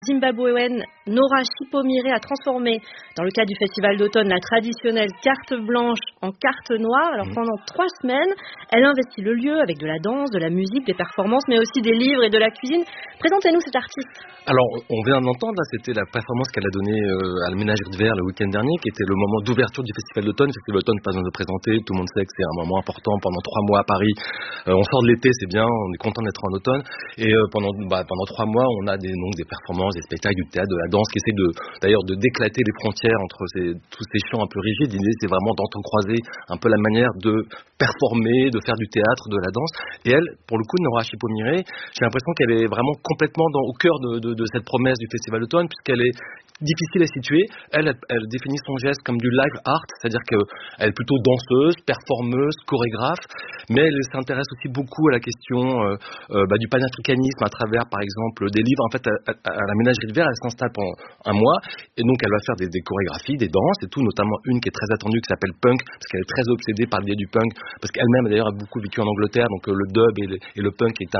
Zimbabwéenne Nora Chipomire a transformé, dans le cadre du festival d'automne, la traditionnelle carte blanche en carte noire. Alors pendant 3 semaines, elle investit le lieu avec de la danse, de la musique, des performances, mais aussi des livres et de la cuisine. Présentez-nous cet artiste. Alors, on vient d'entendre, là, c'était la performance qu'elle a donnée à la Ménagerie de Verre le week-end dernier, qui était le moment d'ouverture du festival d'automne. Le festival d'automne, pas besoin de le présenter, tout le monde sait que c'est un moment important pendant 3 mois à Paris. On sort de l'été, c'est bien, on est content d'être en automne. Et pendant 3 mois, on a des performances, des spectacles, du théâtre, de la danse, qui essaient d'ailleurs de d'éclater les frontières entre tous ces champs un peu rigides. L'idée, c'est vraiment d'entrecroiser un peu la manière de performer, de faire du théâtre, de la danse. Et elle, pour le coup, Nora Chipomire, j'ai l'impression qu'elle est vraiment complètement au cœur de cette promesse du festival d'automne, puisqu'elle est difficile à situer. Elle définit son geste comme du live art, c'est-à-dire qu'elle est plutôt danseuse, performeuse, chorégraphe, mais elle s'intéresse aussi beaucoup à la question du panafricanisme à travers, par exemple, des livres. En fait, à la Ménagerie de Verre, elle s'installe pendant 1 mois, et donc elle va faire des chorégraphies, des danses et tout, notamment une qui est très attendue, qui s'appelle Punk, parce qu'elle est très obsédée par l'idée du punk, parce qu'elle-même d'ailleurs a beaucoup vécu en Angleterre, donc le dub et le punk est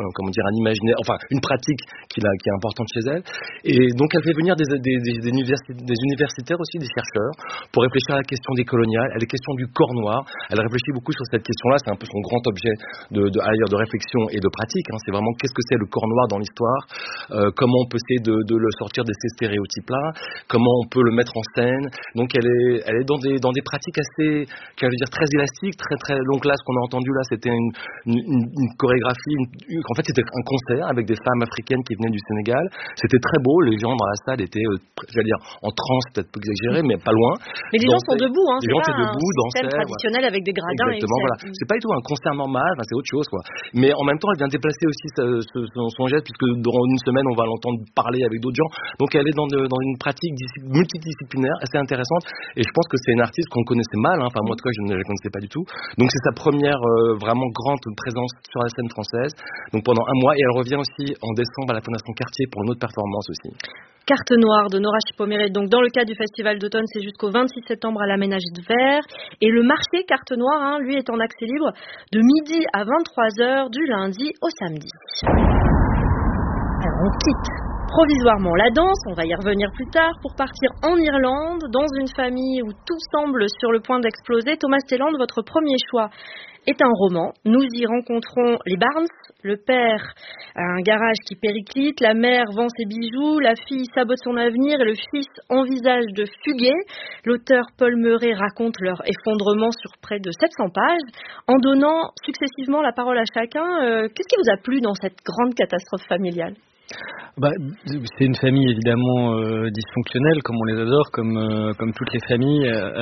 un imaginaire, enfin une pratique qui est importante chez elle. Et donc elle fait venir des universitaires aussi, des chercheurs, pour réfléchir à la question des coloniales, à la question du corps noir. Elle réfléchit beaucoup sur cette question-là, c'est un peu son grand objet de réflexion et de pratique, hein. C'est vraiment qu'est-ce que c'est le corps noir dans l'histoire, comment on peut essayer de le sortir de ces stéréotypes-là, comment on peut le mettre en scène. Donc elle est dans des pratiques assez, très élastiques, très. Donc là, ce qu'on a entendu là, c'était une chorégraphie, en fait c'était un concert avec des femmes africaines qui venaient du Sénégal. C'était très beau, les gens dans la salle étaient, en transe, peut-être peu exagéré, mais pas loin. Mais les gens sont debout, hein. Les gens étaient debout, dansaient. C'est un système traditionnel avec des gradins. Exactement, voilà. C'est pas du tout un concert normal, c'est autre chose, quoi. Mais en même temps, elle vient déplacer aussi son geste, puisque durant une semaine, on va l'entendre parler avec d'autres gens. Donc elle est dans une pratique multidisciplinaire assez intéressante. Et je pense que c'est une artiste qu'on connaissait mal, hein. Enfin moi en tout cas, je ne la connaissais pas du tout. Donc c'est sa première vraiment grande présence sur la scène française. Donc pendant 1 mois, et elle revient aussi en décembre à la Fondation Cartier pour une autre performance aussi. Carte noire de Nora Chipomire. Donc dans le cadre du festival d'automne, c'est jusqu'au 26 septembre à la Ménagerie de Verre. Et le marché Carte noire, lui, est en accès libre de midi à 23h du lundi au samedi. Alors on quitte provisoirement la danse, on va y revenir plus tard, pour partir en Irlande, dans une famille où tout semble sur le point d'exploser. Thomas Teland, votre premier choix est un roman. Nous y rencontrons les Barnes. Le père a un garage qui périclite, la mère vend ses bijoux, la fille sabote son avenir et le fils envisage de fuguer. L'auteur Paul Murray raconte leur effondrement sur près de 700 pages. En donnant successivement la parole à chacun, qu'est-ce qui vous a plu dans cette grande catastrophe familiale ? C'est une famille évidemment dysfonctionnelle, comme on les adore, comme toutes les familles.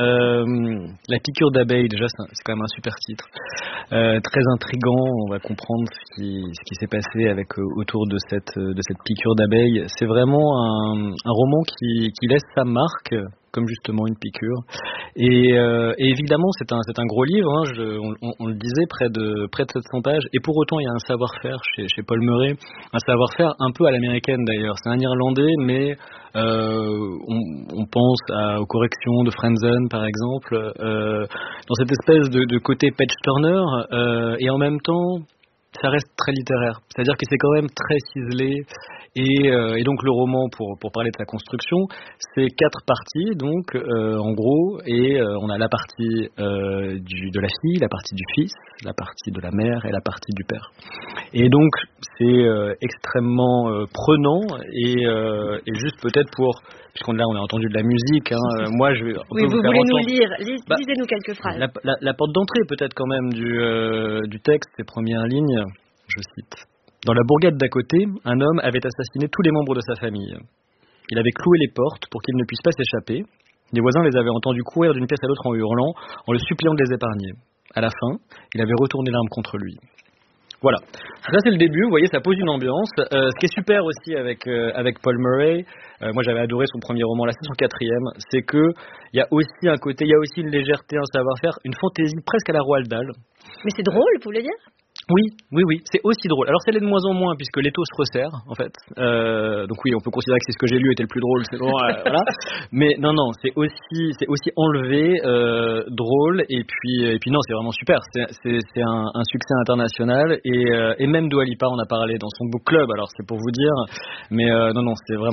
La piqûre d'abeille, déjà, c'est quand même un super titre, très intriguant. On va comprendre ce qui s'est passé autour de cette piqûre d'abeille. C'est vraiment un roman qui laisse sa marque, comme justement une piqûre. Et évidemment, c'est un gros livre, hein, on le disait, près de 700 pages. Et pour autant, il y a un savoir-faire chez Paul Murray, un savoir-faire un peu à l'américaine d'ailleurs. C'est un Irlandais, mais on pense aux corrections de Franzen, par exemple, dans cette espèce de côté page-turner, et en même temps, ça reste très littéraire. C'est-à-dire que c'est quand même très ciselé. Et donc le roman, pour parler de sa construction, c'est 4 parties, donc en gros, et on a la partie de la fille, la partie du fils, la partie de la mère et la partie du père. Et donc c'est extrêmement prenant et juste peut-être puisqu'on a entendu de la musique, hein, moi je vais oui, vous voulez nous lire, lisez-nous quelques phrases. La porte d'entrée peut-être quand même du texte, ces premières lignes, je cite. Dans la bourgade d'à côté, un homme avait assassiné tous les membres de sa famille. Il avait cloué les portes pour qu'ils ne puissent pas s'échapper. Les voisins les avaient entendus courir d'une pièce à l'autre en hurlant, en le suppliant de les épargner. À la fin, il avait retourné l'arme contre lui. Voilà. Ça c'est le début, vous voyez, ça pose une ambiance. Ce qui est super aussi avec Paul Murray, moi j'avais adoré son premier roman, là c'est son 4e, c'est que il y a aussi un côté, il y a aussi une légèreté, un savoir-faire, une fantaisie presque à la Roald Dahl. Mais c'est drôle, vous voulez dire ? Oui, c'est aussi drôle. Alors c'est de moins en moins puisque l'étau se resserre en fait. Donc oui, on peut considérer que c'est ce que j'ai lu était le plus drôle, c'est bon, voilà. Mais non, c'est aussi enlevé, drôle et puis non, c'est vraiment super. C'est un succès international et même Dua Lipa en a parlé dans son book club. Alors c'est pour vous dire, mais non, c'est vraiment